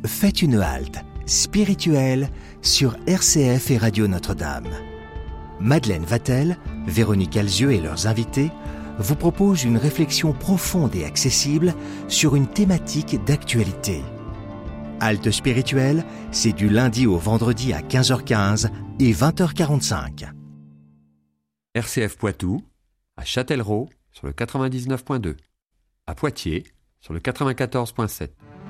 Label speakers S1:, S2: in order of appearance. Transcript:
S1: Faites une halte spirituelle sur RCF et Radio Notre-Dame. Madeleine Vatel, Véronique Alzieux et leurs invités vous proposent une réflexion profonde et accessible sur une thématique d'actualité. Halte spirituelle, c'est du lundi au vendredi à 15h15 et 20h45.
S2: RCF Poitou, à Châtellerault sur le 99.2, à Poitiers sur le 94.7.